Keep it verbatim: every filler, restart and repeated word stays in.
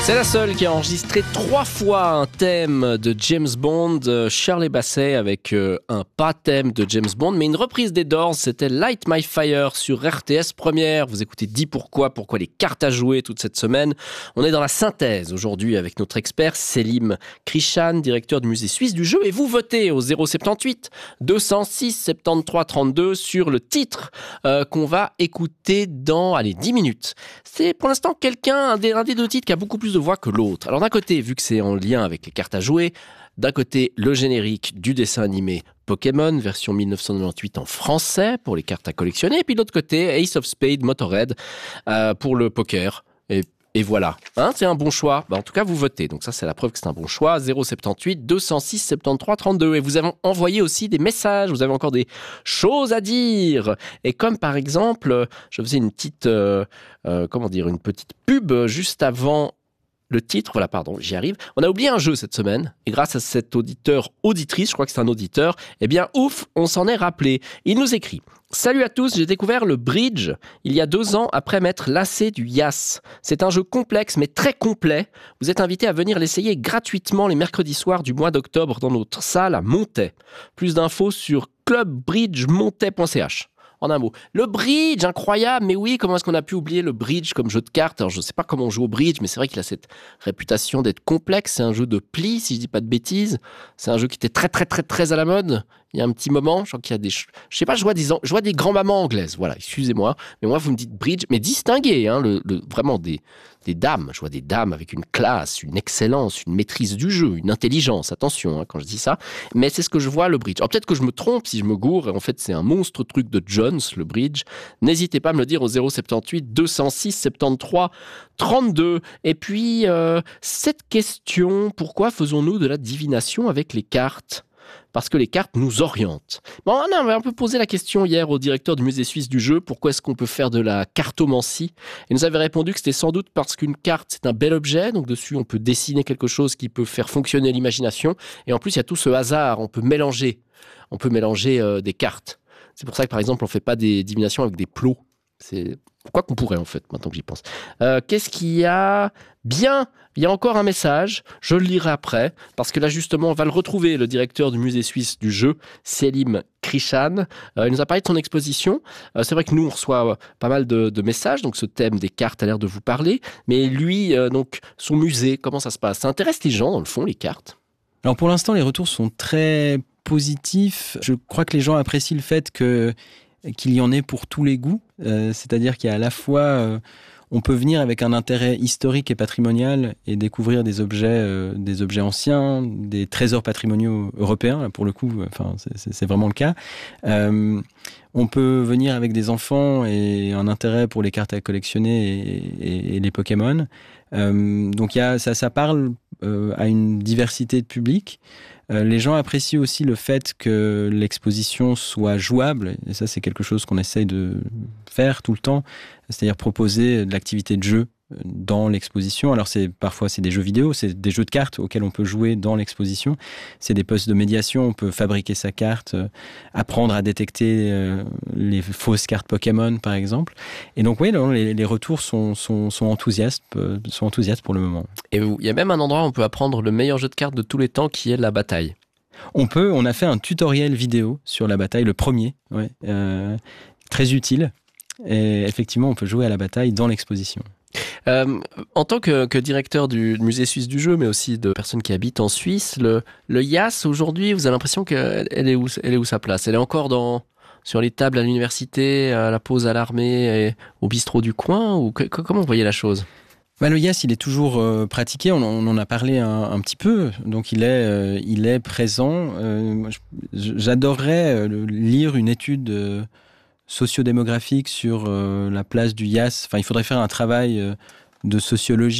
C'est la seule qui a enregistré trois fois un thème de James Bond, Shirley Bassey, avec euh, un pas thème de James Bond, mais une reprise des Doors, c'était Light My Fire sur R T S Première. Vous écoutez Dis pourquoi, pourquoi les cartes à jouer toute cette semaine. On est dans la synthèse aujourd'hui avec notre expert Selim Krishan, directeur du musée suisse du jeu, et vous votez au zéro soixante-huit deux cent six soixante-treize trente-deux sur le titre euh, qu'on va écouter dans allez, dix minutes. C'est pour l'instant quelqu'un, un des, un des deux titres qui a beaucoup plus de voix que l'autre. Alors d'un côté, vu que c'est en lien avec les cartes à jouer, d'un côté le générique du dessin animé Pokémon, version mille neuf cent quatre-vingt-dix-huit en français pour les cartes à collectionner, et puis de l'autre côté Ace of Spades Motorhead euh, pour le poker. Et Et voilà, hein, c'est un bon choix. Bah, en tout cas, vous votez. Donc ça, c'est la preuve que c'est un bon choix. zéro soixante-huit deux cent six soixante-treize trente-deux. Et vous avez envoyé aussi des messages. Vous avez encore des choses à dire. Et comme par exemple, je faisais une petite, euh, euh, comment dire, une petite pub juste avant le titre. Voilà, pardon, j'y arrive. On a oublié un jeu cette semaine. Et grâce à cet auditeur, auditrice, je crois que c'est un auditeur, eh bien, ouf, on s'en est rappelé. Il nous écrit: salut à tous, j'ai découvert le bridge il y a deux ans après m'être lassé du Yas. C'est un jeu complexe mais très complet. Vous êtes invité à venir l'essayer gratuitement les mercredis soirs du mois d'octobre dans notre salle à Montaix. Plus d'infos sur club bridge montaix point c h. En un mot, le bridge, incroyable, mais oui, comment est-ce qu'on a pu oublier le bridge comme jeu de cartes? Alors je ne sais pas comment on joue au bridge, mais c'est vrai qu'il a cette réputation d'être complexe. C'est un jeu de pli, si je dis pas de bêtises. C'est un jeu qui était très très très très à la mode il y a un petit moment. Je crois qu'il y a des, je sais pas, je vois des, je vois des grands-mamans anglaises. Voilà, excusez-moi, mais moi vous me dites bridge, mais distingué, hein, le, le, vraiment des des dames. Je vois des dames avec une classe, une excellence, une maîtrise du jeu, une intelligence. Attention hein, quand je dis ça, mais c'est ce que je vois le bridge. Alors peut-être que je me trompe si je me gourre. En fait, c'est un monstre truc de Jones, le bridge. N'hésitez pas à me le dire au zéro soixante-huit deux cent six soixante-treize trente-deux. Et puis euh, cette question: pourquoi faisons-nous de la divination avec les cartes? Parce que les cartes nous orientent. Bon, on avait un peu posé la question hier au directeur du musée suisse du jeu, pourquoi est-ce qu'on peut faire de la cartomancie? Il nous avait répondu que c'était sans doute parce qu'une carte, c'est un bel objet, donc dessus on peut dessiner quelque chose qui peut faire fonctionner l'imagination, et en plus il y a tout ce hasard, on peut mélanger, on peut mélanger euh, des cartes. C'est pour ça que par exemple on ne fait pas des divinations avec des plots. C'est quoi qu'on pourrait en fait, maintenant que j'y pense. Euh, qu'est-ce qu'il y a? Bien, il y a encore un message, je le lirai après, parce que là justement on va le retrouver, le directeur du musée suisse du jeu, Selim Krishan. Euh, il nous a parlé de son exposition. Euh, c'est vrai que nous on reçoit euh, pas mal de, de messages, donc ce thème des cartes a l'air de vous parler, mais lui, euh, donc son musée, comment ça se passe? Ça intéresse les gens dans le fond, les cartes? Alors pour l'instant les retours sont très positifs. Je crois que les gens apprécient le fait que qu'il y en ait pour tous les goûts, euh, c'est-à-dire qu'il y a à la fois, euh, on peut venir avec un intérêt historique et patrimonial et découvrir des objets, euh, des objets anciens, des trésors patrimoniaux européens, là, pour le coup, enfin, c'est, c'est vraiment le cas. Euh, on peut venir avec des enfants et un intérêt pour les cartes à collectionner et, et, et les Pokémon. Euh, donc il y a, ça, ça parle euh, à une diversité de publics. Euh, les gens apprécient aussi le fait que l'exposition soit jouable, et ça c'est quelque chose qu'on essaye de faire tout le temps, c'est-à-dire proposer de l'activité de jeu dans l'exposition. Alors c'est parfois c'est des jeux vidéo, c'est des jeux de cartes auxquels on peut jouer dans l'exposition, c'est des postes de médiation, on peut fabriquer sa carte, euh, apprendre à détecter euh, les fausses cartes Pokémon par exemple. Et donc oui, les, les retours sont, sont, sont, enthousiastes, euh, sont enthousiastes pour le moment. Et il y a même un endroit où on peut apprendre le meilleur jeu de cartes de tous les temps, qui est la bataille. On peut, on a fait un tutoriel vidéo sur la bataille, le premier, ouais, euh, très utile. Et effectivement, on peut jouer à la bataille dans l'exposition. Euh, en tant que, que directeur du musée suisse du jeu, mais aussi de personnes qui habitent en Suisse, le, le Yas aujourd'hui, vous avez l'impression qu'elle est où, elle est où sa place? Elle est encore dans, sur les tables à l'université, à la pause à l'armée, et au bistrot du coin, ou que, comment vous voyez la chose? Bah, le Yas, il est toujours euh, pratiqué, on, on en a parlé un, un petit peu, donc il est, euh, il est présent. Euh, j'adorerais euh, lire une étude euh, sociodémographique sur euh, la place du Yas. Enfin, il faudrait faire un travail euh, de sociologie